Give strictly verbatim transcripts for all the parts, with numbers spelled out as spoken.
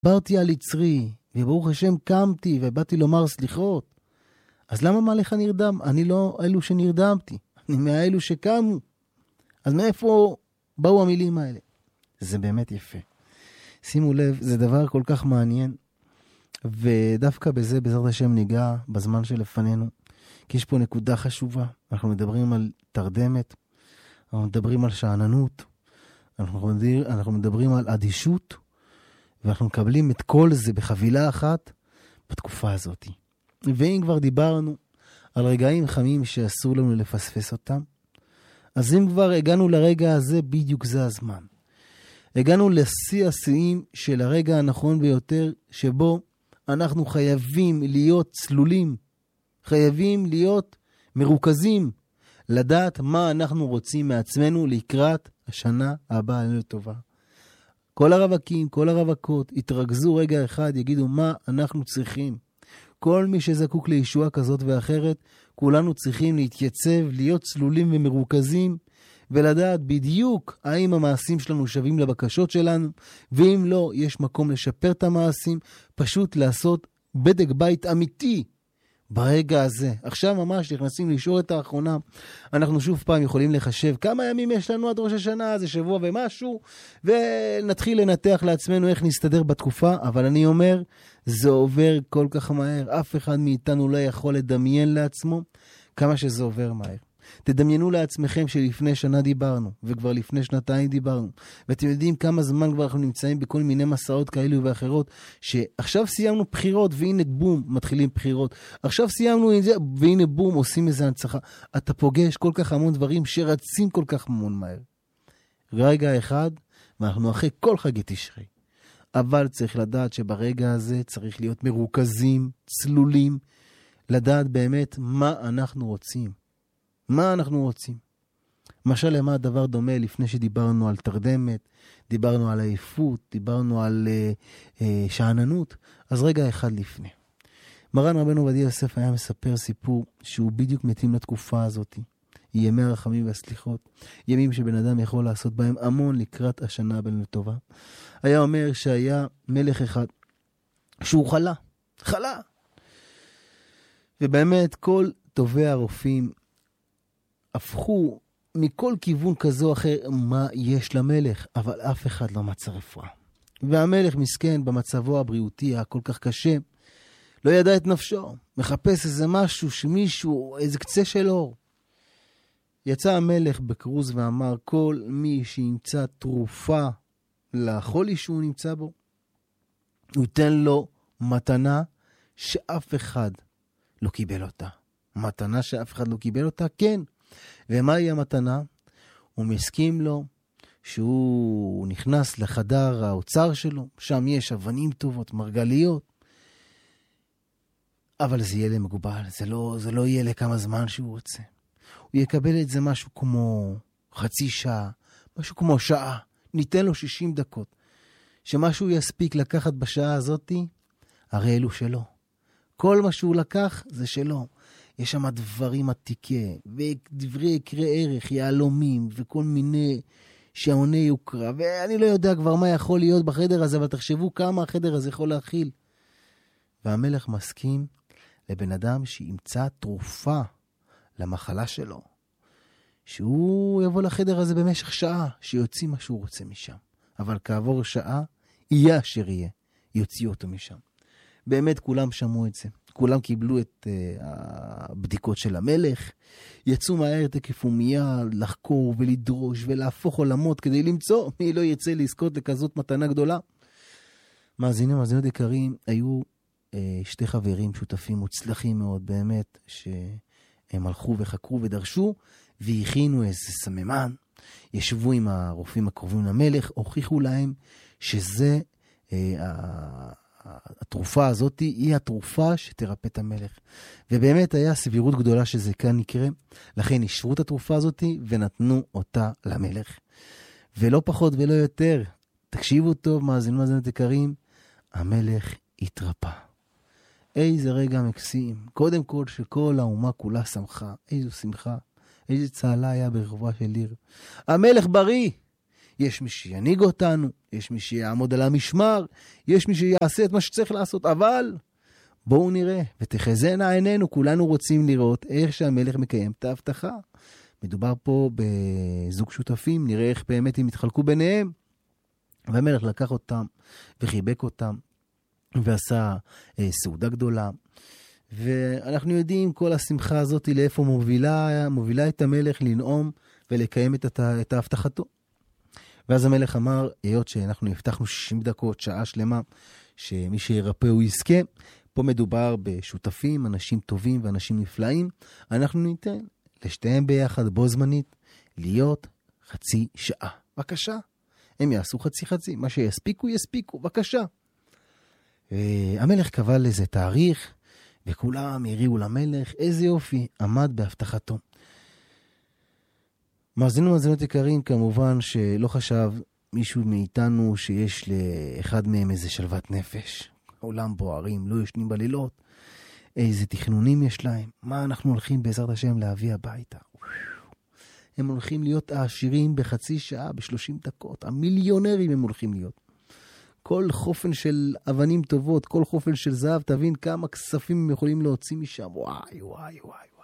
דיברתי על יצרי, וברוך השם קמתי ובאתי לומר סליחות. אז למה מלך נרדם? אני לא אלו שנרדמתי, אני מאלו שקמו. אז מאיפה באו המילים האלה? זה באמת יפה. שימו לב, זה דבר כל כך מעניין, ודווקא בזה בעזרת השם ניגע בזמן שלפנינו, כי יש פה נקודה חשובה. אנחנו מדברים על תרדמת, אנחנו מדברים על שעננות, אנחנו מדברים, אנחנו מדברים על אדישות, ואנחנו מקבלים את כל זה בחבילה אחת בתקופה הזאת. ואם כבר דיברנו על רגעים חמים שאסור לנו לפספס אותם, אז אם כבר הגענו לרגע הזה, בדיוק זה הזמן. הגענו לשיא השיאים של הרגע הנכון ביותר, שבו אנחנו חייבים להיות צלולים, חייבים להיות מרוכזים, לדעת מה אנחנו רוצים מעצמנו לקראת השנה הבאה עלינו לטובה. כל הרווקים, כל הרווקות, יתרכזו רגע אחד, יגידו מה אנחנו צריכים. כל מי שזקוק לישועה כזאת ואחרת, כולנו צריכים להתייצב, להיות צלולים ומרוכזים, ולדעת בדיוק האם המעשים שלנו שווים לבקשות שלנו, ואם לא, יש מקום לשפר את המעשים, פשוט לעשות בדק בית אמיתי ברגע הזה. עכשיו ממש נכנסים לישורת האחרונה, אנחנו שוב פעם יכולים לחשב כמה ימים יש לנו עד ראש השנה, זה שבוע ומשהו, ונתחיל לנתח לעצמנו איך נסתדר בתקופה, אבל אני אומר, זה עובר כל כך מהר, אף אחד מאיתנו לא יכול לדמיין לעצמו כמה שזה עובר מהר. תדמיינו לעצמכם שלפני שנה דיברנו, וכבר לפני שנתיים דיברנו, ואתם יודעים כמה זמן כבר אנחנו נמצאים בכל מיני מסעות כאלו ואחרות, שעכשיו סיימנו בחירות, והנה בום, מתחילים בחירות. עכשיו סיימנו את זה, והנה בום, עושים איזה הנצחה. אתה פוגש כל כך המון דברים שרצים כל כך המון מהר. רגע אחד, ואנחנו אחרי כל חגי תשרי. אבל צריך לדעת שברגע הזה צריך להיות מרוכזים, צלולים, לדעת באמת מה אנחנו רוצים. מה אנחנו רוצים? משל למה הדבר דומה לפני שדיברנו על תרדמת, דיברנו על עייפות, דיברנו על אה, אה, שעננות, אז רגע אחד לפני. מרן רבנו עובדיה יוסף היה מספר סיפור שהוא בדיוק מתאים לתקופה הזאת. ימי הרחמים והסליחות, ימים שבן אדם יכול לעשות בהם המון לקראת השנה הבאה לטובה. היה אומר שהיה מלך אחד שהוא חלה, חלה. ובאמת כל טובי הרופאים הפכו מכל כיוון כזו או אחר מה יש למלך, אבל אף אחד לא מצא רפואה. והמלך מסכן במצבו הבריאותי הכל כך קשה, לא ידע את נפשו, מחפש איזה משהו שמישהו, איזה קצה של אור. יצא המלך בקרוז ואמר, כל מי שימצא תרופה לחולי שהוא נמצא בו, הוא ייתן לו מתנה שאף אחד לא קיבל אותה. מתנה שאף אחד לא קיבל אותה, כן. ומהי המתנה? הוא מסכים לו שהוא נכנס לחדר האוצר שלו, שם יש אבנים טובות, מרגליות, אבל זה יהיה למגובל, זה לא, זה לא יהיה לכמה זמן שהוא רוצה. הוא יקבל את זה משהו כמו חצי שעה, משהו כמו שעה, ניתן לו שישים דקות. שמשהו יספיק לקחת בשעה הזאת, הרי אלו שלו. כל מה שהוא לקח זה שלו. יש שם דברים עתיקי, ודברי יקרי ערך, יעלומים, וכל מיני שעוני יוקרה, ואני לא יודע כבר מה יכול להיות בחדר הזה, אבל תחשבו כמה החדר הזה יכול להכיל. והמלך מסכים לבן אדם שימצא תרופה למחלה שלו, שהוא יבוא לחדר הזה במשך שעה, שיוציא מה שהוא רוצה משם. אבל כעבור שעה, יהיה אשר יהיה, יוציא אותו משם. באמת כולם שמעו את זה. כולם קיבלו את uh, הבדיקות של המלך, יצאו מהר תקף ומיד לחקור ולדרוש ולהפוך עולמות כדי למצוא מי לא יצא לזכות לכזאת מתנה גדולה. מאזינים, מאזינות יקרים, היו uh, שתי חברים שותפים מוצלחים מאוד באמת, שהם הלכו וחקרו ודרשו והכינו איזה סממן, ישבו עם הרופאים הקרובים למלך, הוכיחו להם שזה uh, התרופה הזאת היא התרופה שתרפא את המלך. ובאמת היה סבירות גדולה שזה כאן יקרה, לכן אישרו את התרופה הזאת ונתנו אותה למלך. ולא פחות ולא יותר, תקשיבו טוב, מאזינים מאזינות יקרים, המלך התרפא. איזה רגע מקסים, קודם כל שכל האומה כולה שמחה, איזו שמחה, איזו צהלה היה ברחובה של עיר. המלך בריא, יש מי שינהיג אותנו, יש מי שיעמוד על המשמר, יש מי שיעשה את מה שצריך לעשות, אבל בואו נראה, ותחזינה עינינו, כולנו רוצים לראות איך שהמלך מקיים את ההבטחה. מדובר פה בזוג שותפים, נראה איך באמת הם התחלקו ביניהם. והמלך לקח אותם וחיבק אותם, ועשה אה, סעודה גדולה. ואנחנו יודעים כל השמחה הזאת לאיפה מובילה, מובילה את המלך לנאום ולקיים את, את ההבטחתו. ואז המלך אמר, היות שאנחנו הבטחנו שישים דקות, שעה שלמה, שמי שירפא הוא יזכה, פה מדובר בשותפים, אנשים טובים ואנשים נפלאים, אנחנו ניתן לשתיהם ביחד בו זמנית, להיות חצי שעה. בבקשה. הם יעשו חצי חצי, מה שיספיקו יספיקו, בבקשה. המלך קבע לזה תאריך, וכולם הריעו למלך, איזה יופי, עמד בהבטחתו. מאזינים ומאזינות יקרים, כמובן שלא חשב מישהו מאיתנו שיש לאחד מהם איזה שלוות נפש. עולם בוערים, לא ישנים בלילות, איזה תכנונים יש להם, מה אנחנו הולכים בעזרת השם להביא הביתה. הם הולכים להיות העשירים בחצי שעה, בשלושים דקות, המיליונרים הם הולכים להיות. כל חופן של אבנים טובות, כל חופן של זהב, תבין כמה כספים הם יכולים להוציא משם. וואי, וואי, וואי, וואי.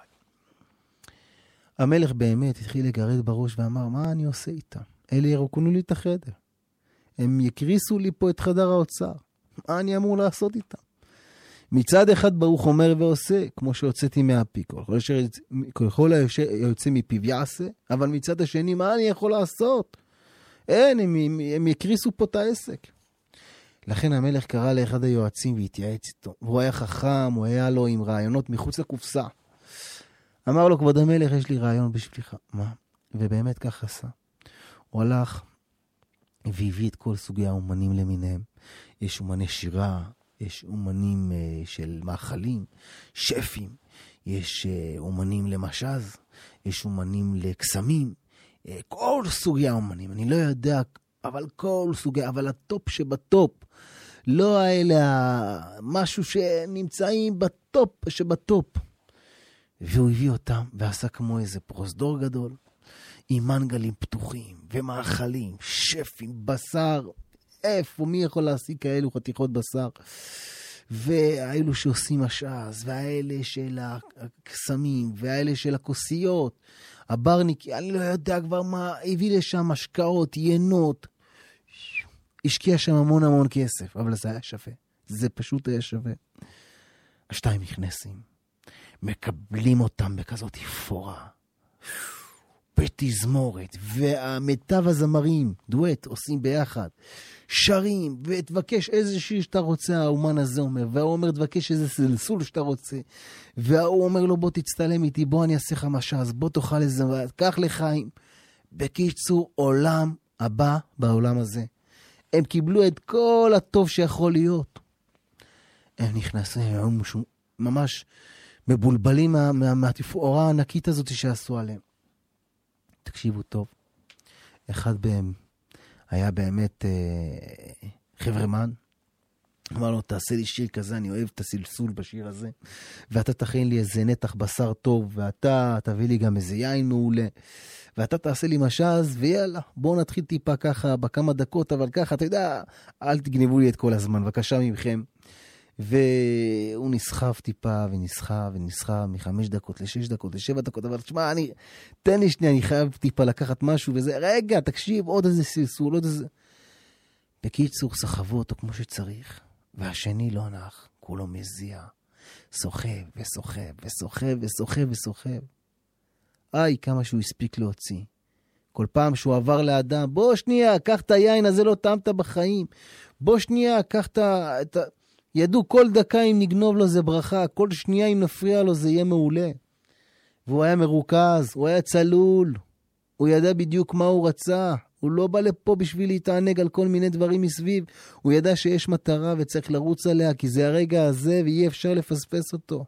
המלך באמת התחיל לגרד בראש ואמר, מה אני עושה איתם? אלה ירוקנו לי את החדר. הם יקריסו לי פה את חדר האוצר. מה אני אמור לעשות איתם? מצד אחד ברוך אומר ועושה, כמו שהוצאתי מהפי. כל היוצא מפיו יעשה, אבל מצד השני, מה אני יכול לעשות? אין, הם, הם, הם יקריסו פה את העסק. לכן המלך קרא לאחד היועצים והתייעץ איתו. והוא היה חכם, הוא היה לו עם רעיונות מחוץ לקופסה. אמר לו, כבוד המלך, יש לי רעיון בשבילך. מה? ובאמת כך עשה. הוא הלך והביא את כל סוגי האומנים למיניהם. יש אומני שירה, יש אומנים uh, של מאכלים, שפים, יש uh, אומנים למשז, יש אומנים לקסמים, uh, כל סוגי האומנים. אני לא יודע, אבל כל סוגי, אבל הטופ שבטופ, לא האלה, משהו שנמצאים בטופ שבטופ. והוא הביא אותם ועשה כמו איזה פרוזדור גדול, עם מנגלים פתוחים ומאכלים, שפים, בשר, איפה, מי יכול להשיג כאלו חתיכות בשר? והאלו שעושים משאז, והאלה של הקסמים, והאלה של הכוסיות, הברניק, אני לא יודע כבר מה, הביא לשם השקעות, ינות, השקיע שם המון המון כסף, אבל זה היה שווה, זה פשוט היה שווה. השתיים נכנסים, מקבלים אותם בכזאת פורה, בתזמורת, והמיטב הזמרים, דואט, עושים ביחד, שרים, ותבקש איזה שיר שאתה רוצה, האומן הזה אומר, והוא אומר, תבקש איזה סלסול שאתה רוצה, והוא אומר לו, בוא תצטלם איתי, בוא אני אעשה לך משהו, בוא תאכל איזה, קח לחיים. בקיצור, עולם הבא בעולם הזה. הם קיבלו את כל הטוב שיכול להיות. הם נכנסים, הם ממש מבולבלים מה, מה, מהתפאורה הענקית הזאת שעשו עליהם. תקשיבו טוב. אחד בהם היה באמת אה, חברמן. אמר לו, תעשה לי שיר כזה, אני אוהב את הסלסול בשיר הזה. ואתה תכין לי איזה נתח בשר טוב, ואתה תביא לי גם איזה יין מעולה. ואתה תעשה לי משז, ויאללה, בואו נתחיל טיפה ככה בכמה דקות, אבל ככה, אתה יודע, אל תגנבו לי את כל הזמן, בבקשה מכם. והוא נסחף טיפה, ונסחף, ונסחף, מחמש דקות לשש דקות, לשבע דקות, אבל תשמע, אני, תן לי שנייה, אני חייב טיפה לקחת משהו, וזה, רגע, תקשיב, עוד איזה סלסול, עוד איזה... בקיצור, סחבו אותו כמו שצריך, והשני לא נח, כולו מזיע, סוחב, וסוחב, וסוחב, וסוחב, וסוחב. איי, כמה שהוא הספיק להוציא. כל פעם שהוא עבר לאדם, בוא שנייה, קח את היין הזה, לא טעמת בחיים. בוא שנייה, קח את ה... ידעו כל דקה אם נגנוב לו זה ברכה, כל שנייה אם נפריע לו זה יהיה מעולה. והוא היה מרוכז, הוא היה צלול, הוא ידע בדיוק מה הוא רצה, הוא לא בא לפה בשביל להתענג על כל מיני דברים מסביב, הוא ידע שיש מטרה וצריך לרוץ עליה, כי זה הרגע הזה ואי אפשר לפספס אותו.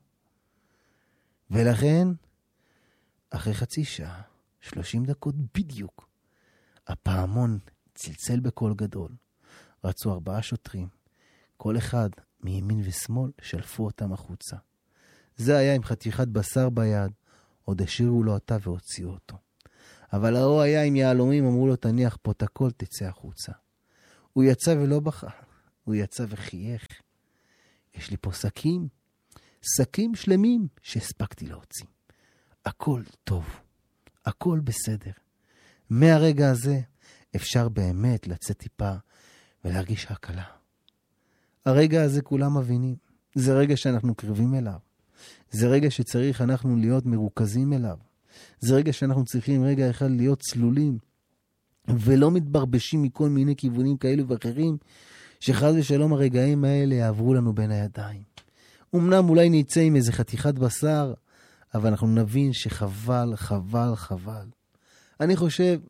ולכן, אחרי חצי שעה, שלושים דקות בדיוק, הפעמון צלצל בקול גדול, רצו ארבעה שוטרים, כל אחד מימין ושמאל שלפו אותם החוצה. זה היה עם חתיכת בשר ביד, עוד השאירו לו אותה והוציאו אותו. אבל ההוא היה עם יהלומים, אמרו לו, תניח פה את הכל, תצא החוצה. הוא יצא ולא בכה, הוא יצא וחייך. יש לי פה שקים, שקים שלמים שהספקתי להוציא. הכל טוב, הכל בסדר. מהרגע הזה אפשר באמת לצאת טיפה ולהרגיש הקלה. הרגע הזה כולם מבינים. זה רגע שאנחנו קרבים אליו. זה רגע שצריך אנחנו להיות מרוכזים אליו. זה רגע שאנחנו צריכים רגע אחד להיות צלולים, ולא מתברבשים מכל מיני כיוונים כאלו ואחרים, שחד ושלום הרגעים האלה יעברו לנו בין הידיים. אמנם אולי נצא עם איזה חתיכת בשר, אבל אנחנו נבין שחבל, חבל, חבל. אני חושב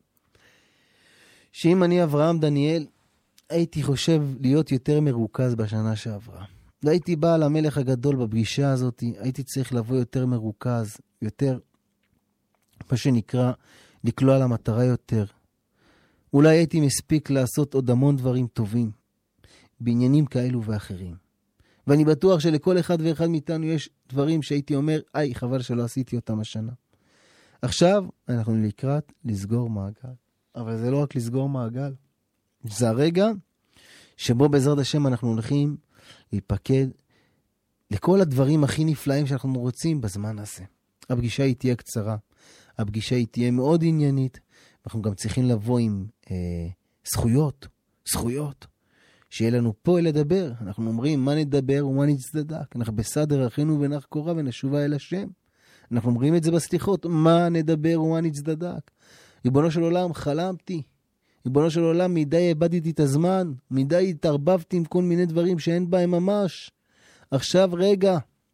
שאם אני אברהם דניאל, הייתי חושב להיות יותר מרוכז בשנה שעברה. והייתי בא למלך הגדול בפגישה הזאת, הייתי צריך לבוא יותר מרוכז, יותר, מה שנקרא, לקלוע למטרה יותר. אולי הייתי מספיק לעשות עוד המון דברים טובים, בעניינים כאלו ואחרים. ואני בטוח שלכל אחד ואחד מאיתנו יש דברים שהייתי אומר, איי, חבל שלא עשיתי אותם השנה. עכשיו אנחנו לקראת לסגור מעגל. אבל זה לא רק לסגור מעגל. זה הרגע שבו בעזרת השם אנחנו הולכים להיפקד לכל הדברים הכי נפלאים שאנחנו רוצים בזמן הזה. הפגישה היא תהיה קצרה. הפגישה היא תהיה מאוד עניינית. אנחנו גם צריכים לבוא עם אה, זכויות. זכויות. שיהיה לנו פה לדבר. אנחנו אומרים מה נדבר ומה נצדק. אנחנו בסדר אחינו ונח קורה ונשובה אל השם. אנחנו אומרים את זה בסליחות. מה נדבר ומה נצדק. ריבונו של עולם, חלמתי. ריבונו של עולם, מדי איבדתי את הזמן. מדי התערבבתי עם כל מיני דברים שאין בהם ממש. עכשיו רגע.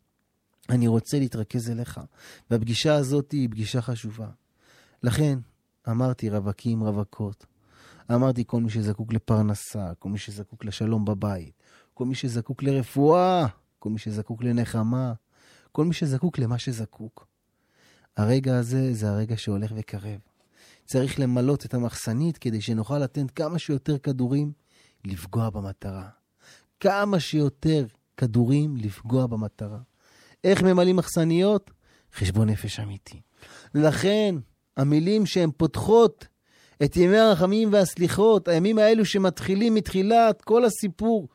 אני רוצה להתרכז אליך. והפגישה הזאת היא פגישה חשובה. לכן אמרתי רווקים, רווקות. אמרתי כל מי שזקוק לפרנסה, כל מי שזקוק לשלום בבית, כל מי שזקוק לרפואה, כל מי שזקוק לנחמה, כל מי שזקוק למה שזקוק. הרגע הזה זה הרגע שהולך וקרב. צריך למלות את המחסנית כדי שנוכל לתת כמה שיותר כדורים לפגוע במטרה. כמה שיותר כדורים לפגוע במטרה. איך ממלאים מחסניות? חשבון נפש אמיתי. לכן המילים שהן פותחות את ימי הרחמים והסליחות, הימים האלו שמתחילים מתחילת כל הסיפור,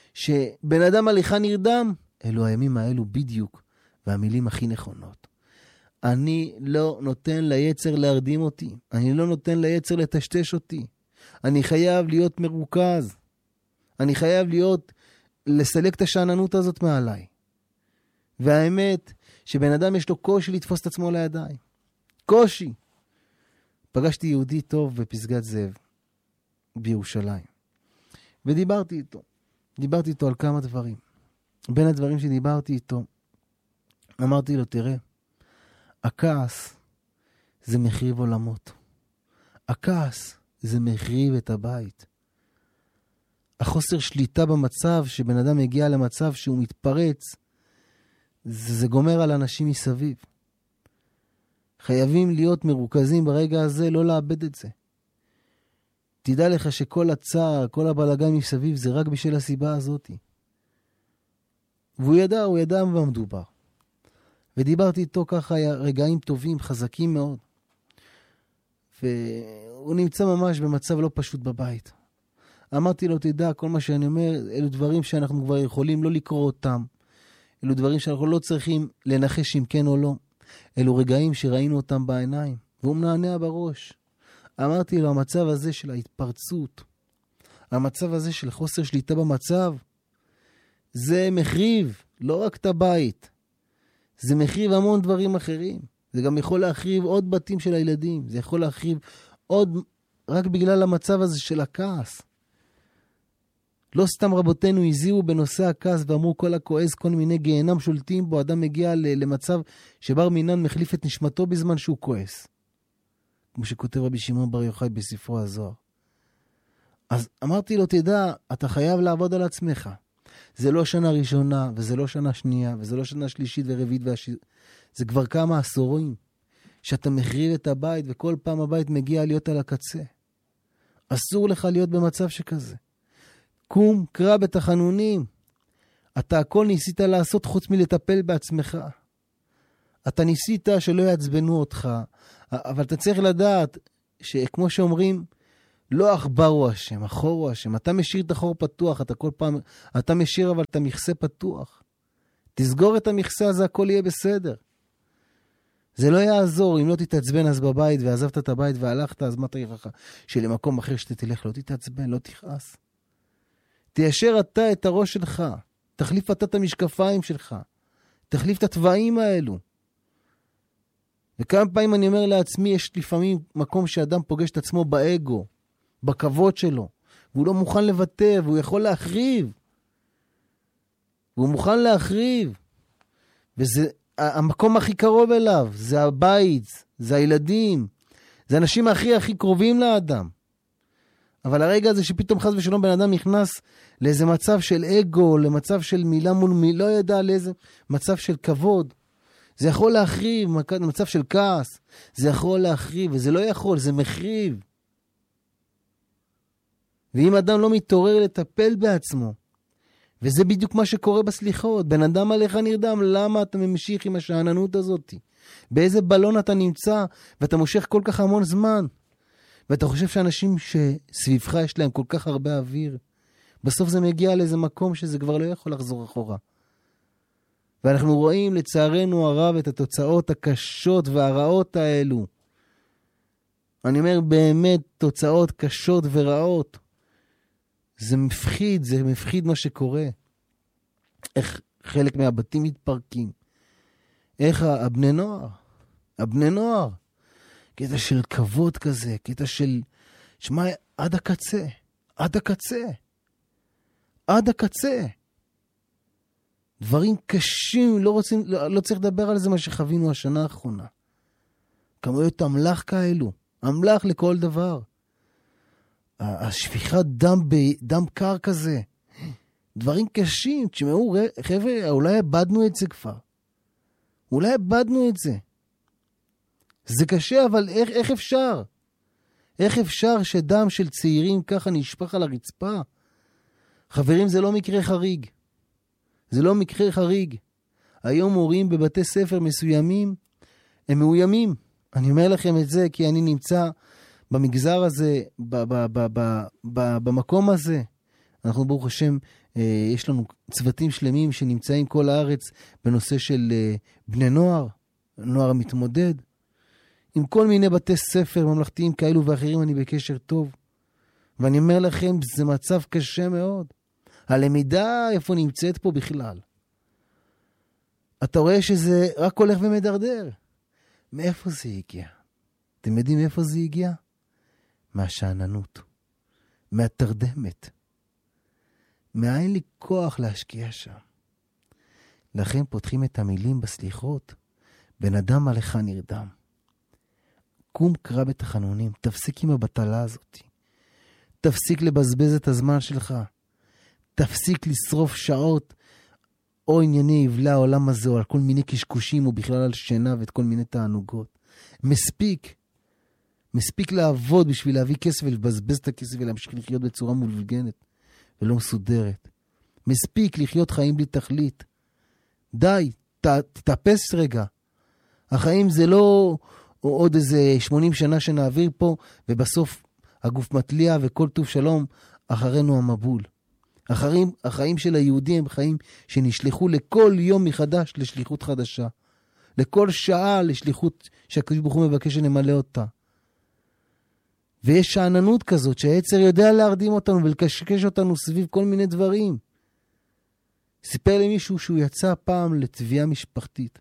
שבן אדם הליכה נרדם, אלו הימים האלו בדיוק, והמילים הכי נכונות. אני לא נותן ליצר להרדים אותי, אני לא נותן ליצר לטשטש אותי, אני חייב להיות מרוכז, אני חייב להיות, לסלק את השעננות הזאת מעליי. והאמת, שבן אדם יש לו קושי לתפוס את עצמו לידיים. קושי. פגשתי יהודי טוב בפסגת זאב, בירושלים. ודיברתי איתו. דיברתי איתו על כמה דברים. בין הדברים שדיברתי איתו, אמרתי לו, תראה, הכעס זה מחריב עולמות. הכעס זה מחריב את הבית. החוסר שליטה במצב, שבן אדם מגיע למצב שהוא מתפרץ, זה, זה גומר על אנשים מסביב. חייבים להיות מרוכזים ברגע הזה, לא לאבד את זה. תדע לך שכל הצער, כל הבלגן מסביב, זה רק בשביל הסיבה הזאת. והוא ידע, הוא ידע מה מדובר. ודיברתי איתו ככה רגעים טובים, חזקים מאוד. והוא נמצא ממש במצב לא פשוט בבית. אמרתי לו, תדע, כל מה שאני אומר, אלו דברים שאנחנו כבר יכולים לא לקרוא אותם. אלו דברים שאנחנו לא צריכים לנחש אם כן או לא. אלו רגעים שראינו אותם בעיניים, והוא מנענע בראש. אמרתי לו, המצב הזה של ההתפרצות, המצב הזה של חוסר שליטה במצב, זה מחריב, לא רק את הבית. זה מחריב המון דברים אחרים. זה גם יכול להחריב עוד בתים של הילדים. זה יכול להחריב עוד, רק בגלל המצב הזה של הכעס. לא סתם רבותינו הזיעו בנושא הכעס ואמרו כל הכועס, כל מיני גיהנם שולטים בו, אדם מגיע למצב שבר מינן מחליף את נשמתו בזמן שהוא כועס. כמו שכותב רבי שמעון בר יוחאי בספרו הזוהר. אז אמרתי לו, תדע, אתה חייב לעבוד על עצמך. זה לא שנה ראשונה, וזה לא שנה שנייה, וזה לא שנה שלישית ורביעית והשיר. זה כבר כמה עשורים שאתה מחריב את הבית, וכל פעם הבית מגיע להיות על הקצה. אסור לך להיות במצב שכזה. קום, קרא בתחנונים. אתה הכל ניסית לעשות חוץ מלטפל בעצמך. אתה ניסית שלא יעצבנו אותך, אבל אתה צריך לדעת שכמו שאומרים, לא עכבר הוא השם, החור הוא השם. אתה משאיר את החור פתוח, אתה כל פעם, אתה משאיר אבל את המכסה פתוח. תסגור את המכסה, אז הכל יהיה בסדר. זה לא יעזור, אם לא תתעצבן אז בבית, ועזבת את הבית והלכת, אז מה תגיד לך? שלמקום אחר שאתה תלך, לא תתעצבן, לא תכעס. תיישר אתה את הראש שלך, תחליף אתה את המשקפיים שלך, תחליף את הטבעים האלו. וכמה פעמים אני אומר לעצמי, יש לפעמים מקום שאדם פוגש את עצמו באגו, בכבוד שלו, והוא לא מוכן לוותר, והוא יכול להחריב. והוא מוכן להחריב. וזה המקום הכי קרוב אליו, זה הבית, זה הילדים, זה האנשים הכי הכי קרובים לאדם. אבל הרגע הזה שפתאום חס ושלום בן אדם נכנס לאיזה מצב של אגו, למצב של מילה מול מילה, לא ידע לאיזה מצב של כבוד, זה יכול להחריב, מצב של כעס, זה יכול להחריב, וזה לא יכול, זה מחריב. ואם אדם לא מתעורר לטפל בעצמו, וזה בדיוק מה שקורה בסליחות, בן אדם עליך נרדם, למה אתה ממשיך עם השעננות הזאת? באיזה בלון אתה נמצא, ואתה מושך כל כך המון זמן, ואתה חושב שאנשים שסביבך יש להם כל כך הרבה אוויר, בסוף זה מגיע לאיזה מקום שזה כבר לא יכול לחזור אחורה. ואנחנו רואים לצערנו הרב את התוצאות הקשות והרעות האלו. אני אומר באמת תוצאות קשות ורעות. זה מפחיד, זה מפחיד מה שקורה. איך חלק מהבתים מתפרקים. איך הבני נוער, הבני נוער, קטע של כבוד כזה, קטע של, שמה, עד הקצה, עד הקצה, עד הקצה. דברים קשים, לא רוצים, לא, לא צריך לדבר על זה מה שחווינו השנה האחרונה. כמויות המלח כאלו, המלח לכל דבר. השפיכת דם בדם קר כזה. דברים קשים, תשמעו, חבר'ה, אולי הבדנו את זה כבר. אולי הבדנו את זה. זה קשה, אבל איך, איך אפשר? איך אפשר שדם של צעירים ככה נשפך על הרצפה? חברים, זה לא מקרה חריג. זה לא מקרה חריג. היום הורים בבתי ספר מסוימים, הם מאוימים. אני אומר לכם את זה כי אני נמצא במגזר הזה, ב- ב- ב- ב- ב- במקום הזה. אנחנו ברוך השם, אה, יש לנו צוותים שלמים שנמצאים כל הארץ בנושא של אה, בני נוער, נוער המתמודד. עם כל מיני בתי ספר ממלכתיים כאלו ואחרים אני בקשר טוב. ואני אומר לכם, זה מצב קשה מאוד. הלמידה איפה נמצאת פה בכלל. אתה רואה שזה רק הולך ומדרדר. מאיפה זה הגיע? אתם יודעים מאיפה זה הגיע? מהשעננות. מהתרדמת. מאין לי כוח להשקיע שם. לכן פותחים את המילים בסליחות. בן אדם עליך נרדם. קום קרא בתחנונים. תפסיק עם הבטלה הזאת. תפסיק לבזבז את הזמן שלך. תפסיק לשרוף שעות או ענייני יבלה העולם הזה או על כל מיני קשקושים או בכלל על שינה ואת כל מיני תענוגות. מספיק. מספיק לעבוד בשביל להביא כסף ולבזבז את הכסף ולהמשיך לחיות בצורה מולגנת ולא מסודרת. מספיק לחיות חיים בלי תכלית. די, ת, תתאפס רגע. החיים זה לא עוד איזה שמונים שנה שנעביר פה ובסוף הגוף מטליע וכל טוב שלום אחרינו המבול. החיים, החיים של היהודים הם חיים שנשלחו לכל יום מחדש לשליחות חדשה. לכל שעה לשליחות שהקדוש ברוך הוא מבקש שנמלא אותה. ויש שעננות כזאת שהיצר יודע להרדים אותנו ולקשקש אותנו סביב כל מיני דברים. סיפר לי מישהו שהוא יצא פעם לתביעה משפחתית.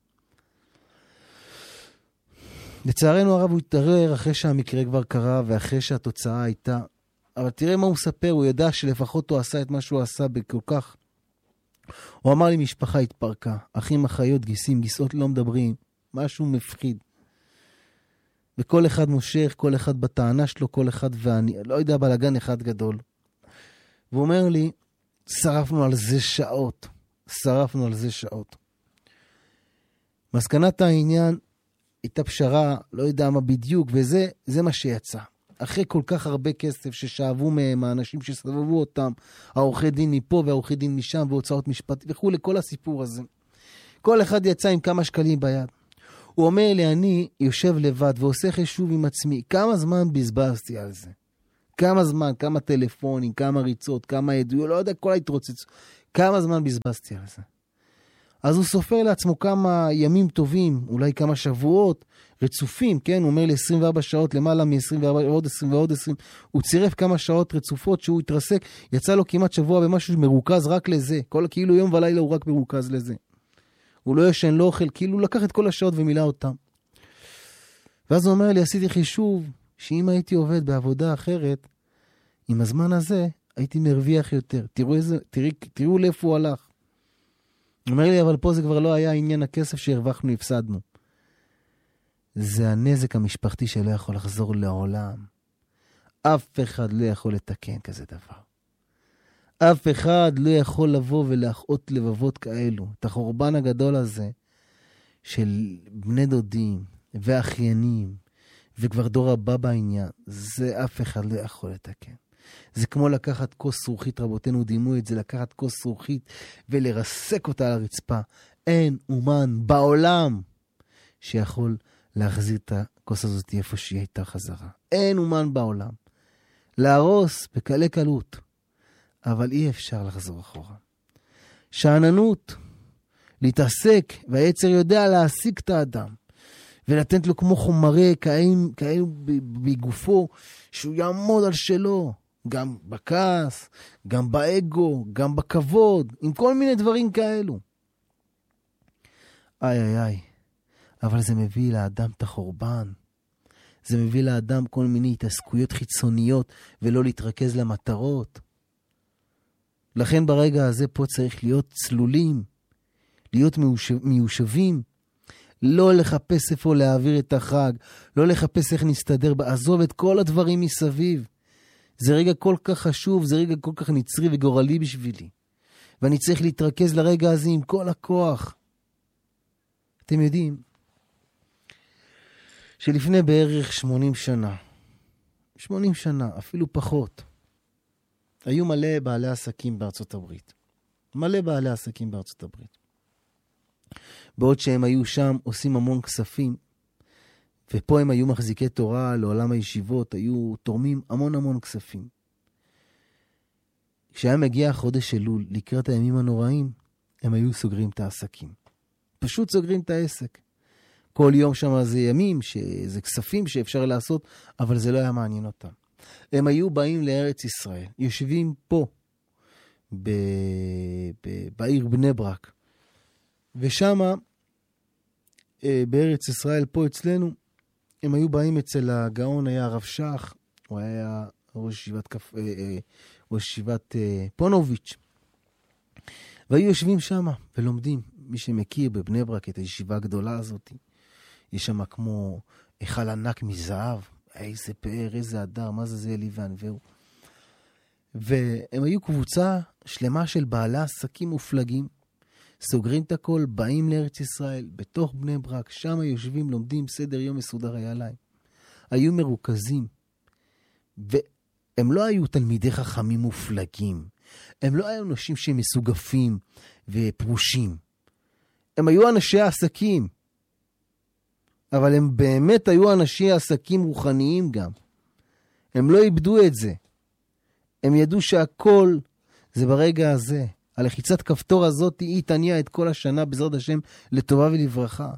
לצערנו הרב הוא התערער אחרי שהמקרה כבר קרה ואחרי שהתוצאה הייתה. אבל תראה מה הוא מספר, הוא ידע שלפחות הוא עשה את מה שהוא עשה בכל כך. הוא אמר לי משפחה התפרקה, אחים, אחיות, גיסים, גיסות לא מדברים, משהו מפחיד. וכל אחד מושך, כל אחד בטענה שלו, כל אחד ואני, לא יודע, בלגן אחד גדול. והוא אומר לי, שרפנו על זה שעות, שרפנו על זה שעות. מסקנת העניין, הייתה פשרה, לא יודע מה בדיוק, וזה זה מה שיצא. אחרי כל כך הרבה כסף ששאבו מהם, האנשים שסבבו אותם, העורכי דין מפה והעורכי דין משם, והוצאות משפט וכו', לכל הסיפור הזה. כל אחד יצא עם כמה שקלים ביד. הוא אומר לי, אני יושב לבד ועושה חישוב עם עצמי, כמה זמן בזבזתי על זה? כמה זמן, כמה טלפונים, כמה ריצות, כמה עדויות, לא יודע, כל ההתרוצצות, כמה זמן בזבזתי על זה? אז הוא סופר לעצמו כמה ימים טובים, אולי כמה שבועות רצופים, כן? הוא אומר לי עשרים וארבע שעות, למעלה מ-עשרים וארבע, עוד עשרים ועוד עשרים, הוא צירף כמה שעות רצופות שהוא התרסק, יצא לו כמעט שבוע במשהו מרוכז רק לזה, כל כאילו יום ולילה הוא רק מרוכז לזה. הוא לא ישן, לא אוכל, כאילו הוא לקח את כל השעות ומילא אותם. ואז הוא אומר לי, עשיתי חישוב, שאם הייתי עובד בעבודה אחרת, עם הזמן הזה, הייתי מרוויח יותר. תראו איזה, תראו, תראו לאיפה הוא הלך. הוא אומר לי, אבל פה זה כבר לא היה עניין הכסף שהרווחנו, הפסדנו. זה הנזק המשפחתי שלא יכול לחזור לעולם. אף אחד לא יכול לתקן כזה דבר. אף אחד לא יכול לבוא ולהחאות לבבות כאלו. את החורבן הגדול הזה של בני דודים ואחיינים, וכבר דור הבא בעניין, זה אף אחד לא יכול לתקן. זה כמו לקחת כוס זכוכית, רבותינו דימו את זה, לקחת כוס זכוכית ולרסק אותה על הרצפה. אין אומן בעולם שיכול להחזיר את הכוס הזאת איפה שהיא הייתה חזרה. אין אומן בעולם. להרוס בקלה קלות, אבל אי אפשר לחזור אחורה. שעננות, להתעסק, והיצר יודע להעסיק את האדם, ולתת לו כמו חומרי כאלו, כאלו בגופו, שהוא יעמוד על שלו, גם בכעס, גם באגו, גם בכבוד, עם כל מיני דברים כאלו. איי איי איי, אבל זה מביא לאדם את החורבן. זה מביא לאדם כל מיני התעסקויות חיצוניות, ולא להתרכז למטרות. לכן ברגע הזה פה צריך להיות צלולים, להיות מיושב, מיושבים, לא לחפש איפה להעביר את החג, לא לחפש איך נסתדר, עזוב את כל הדברים מסביב. זה רגע כל כך חשוב, זה רגע כל כך נצרי וגורלי בשבילי. ואני צריך להתרכז לרגע הזה עם כל הכוח. אתם יודעים, שלפני בערך שמונים שנה, שמונים שנה, אפילו פחות, היו מלא בעלי עסקים בארצות הברית. מלא בעלי עסקים בארצות הברית. בעוד שהם היו שם, עושים המון כספים, ופה הם היו מחזיקי תורה לעולם הישיבות, היו תורמים המון המון כספים. כשהיה מגיע החודש אלול, לקראת הימים הנוראים, הם היו סוגרים את העסקים. פשוט סוגרים את העסק. כל יום שם זה ימים, זה כספים שאפשר לעשות, אבל זה לא היה מעניין אותם. הם היו באים לארץ ישראל, יושבים פה, ב... ב... בעיר בני ברק, ושם, בארץ ישראל, פה אצלנו, הם היו באים אצל הגאון, היה הרב שח, הוא היה ראש ישיבת, כפ... ראש ישיבת פונוביץ', והיו יושבים שם ולומדים. מי שמכיר בבני ברק את הישיבה הגדולה הזאת, יש שם כמו היכל ענק מזהב, איזה פאר, איזה אדר, מה זה זה אלי וענווהו. והם היו קבוצה שלמה של בעלי עסקים מופלגים, סוגרים את הכל, באים לארץ ישראל, בתוך בני ברק, שם יושבים, לומדים, סדר יום מסודר היה להם. היו מרוכזים, והם לא היו תלמידי חכמים מופלגים, הם לא היו אנשים שמסוגפים ופרושים, הם היו אנשי העסקים, אבל הם באמת היו אנשי עסקים רוחניים גם. הם לא איבדו את זה. הם ידעו שהכל זה ברגע הזה. הלחיצת כפתור הזאת היא תניע את כל השנה בעזרת השם לטובה ולברכה.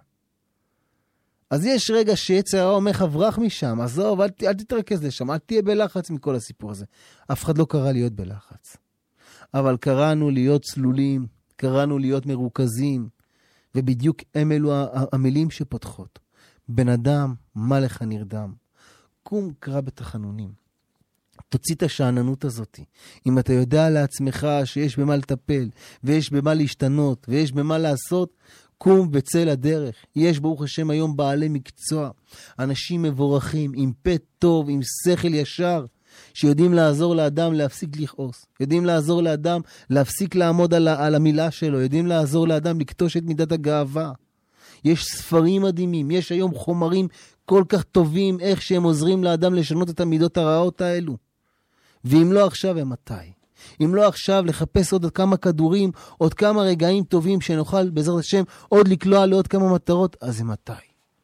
אז יש רגע שיצר הרע אומר לך ברח משם, עזוב, אל, אל תתרכז לשם, אל תהיה בלחץ מכל הסיפור הזה. אף אחד לא קרא להיות בלחץ. אבל קראנו להיות צלולים, קראנו להיות מרוכזים, ובדיוק הם אלו המילים שפותחות. בן אדם, מה לך נרדם? קום קרא בתחנונים. תוציא את השעננות הזאת. אם אתה יודע לעצמך שיש במה לטפל, ויש במה להשתנות, ויש במה לעשות, קום וצא לדרך. יש ברוך השם היום בעלי מקצוע, אנשים מבורכים, עם פה טוב, עם שכל ישר, שיודעים לעזור לאדם להפסיק לכעוס, יודעים לעזור לאדם להפסיק לעמוד על, על המילה שלו, יודעים לעזור לאדם לקטוש את מידת הגאווה. יש ספרים מדהימים, יש היום חומרים כל כך טובים, איך שהם עוזרים לאדם לשנות את המידות הרעות האלו. ואם לא עכשיו, הם מתי? אם לא עכשיו, לחפש עוד כמה כדורים, עוד כמה רגעים טובים שנוכל בעזרת השם עוד לקלוע לעוד כמה מטרות, אז זה מתי?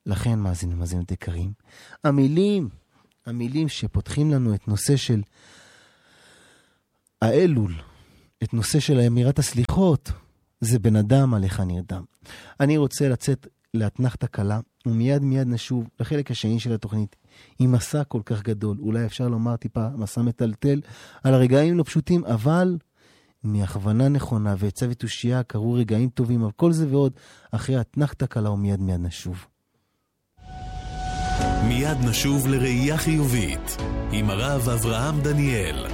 לכן, מאזינים מאזינות יקרים, המילים, המילים שפותחים לנו את נושא של האלול, את נושא של אמירת הסליחות, זה בן אדם עליך נרדם. אני רוצה לצאת להתנחת הקלה, ומיד מיד נשוב לחלק השני של התוכנית, עם מסע כל כך גדול, אולי אפשר לומר טיפה מסע מטלטל, על הרגעים לא פשוטים, אבל מהכוונה נכונה ועצה ותושייה קרו רגעים טובים, על כל זה ועוד, אחרי התנחת הקלה ומיד מיד נשוב. מיד נשוב לראייה חיובית, עם הרב אברהם דניאל.